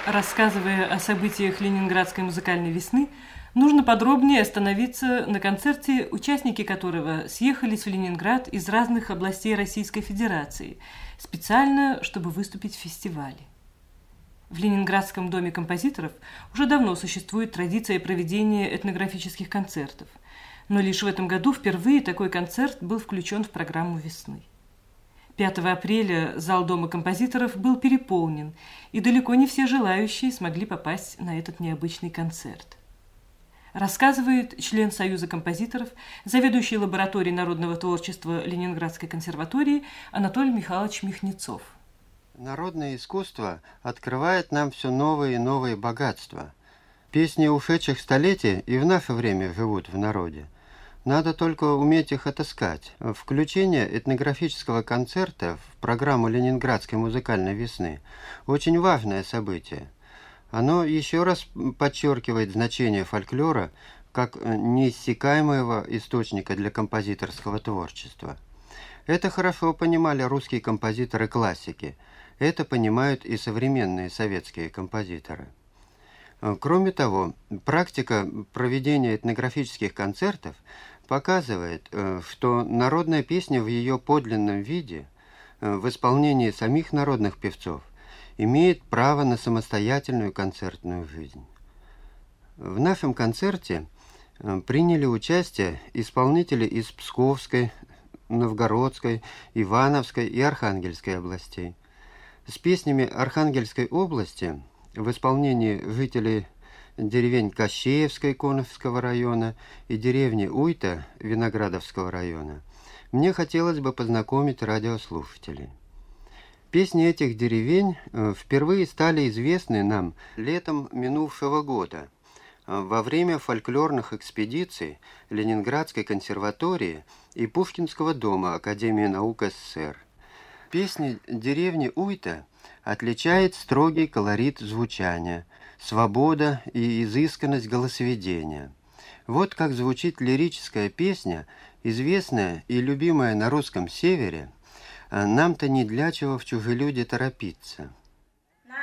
Рассказывая о событиях Ленинградской музыкальной весны, нужно подробнее остановиться на концерте, участники которого съехались в Ленинград из разных областей Российской Федерации, специально, чтобы выступить в фестивале. В Ленинградском доме композиторов уже давно существует традиция проведения этнографических концертов, но лишь в этом году впервые такой концерт был включен в программу весны. 5 апреля зал Дома композиторов был переполнен, и далеко не все желающие смогли попасть на этот необычный концерт. Рассказывает член Союза композиторов, заведующий лабораторией народного творчества Ленинградской консерватории Анатолий Михайлович Михнецов. Народное искусство открывает нам все новые и новые богатства. Песни ушедших столетий и в наше время живут в народе. Надо только уметь их отыскать. Включение этнографического концерта в программу Ленинградской музыкальной весны – очень важное событие. Оно еще раз подчеркивает значение фольклора как неиссякаемого источника для композиторского творчества. Это хорошо понимали русские композиторы-классики. Это понимают и современные советские композиторы. Кроме того, практика проведения этнографических концертов показывает, что народная песня в ее подлинном виде, в исполнении самих народных певцов, имеет право на самостоятельную концертную жизнь. В нашем концерте приняли участие исполнители из Псковской, Новгородской, Ивановской и Архангельской областей. С песнями Архангельской области в исполнении жителей деревень Кощеевской Конновского района и деревни Уйта Виноградовского района мне хотелось бы познакомить радиослушателей. Песни этих деревень впервые стали известны нам летом минувшего года, во время фольклорных экспедиций Ленинградской консерватории и Пушкинского дома Академии наук СССР. Песни деревни Уйта отличает строгий колорит звучания, свобода и изысканность голосоведения. Вот как звучит лирическая песня, известная и любимая на русском севере «Нам-то не для чего в чужелюде торопиться».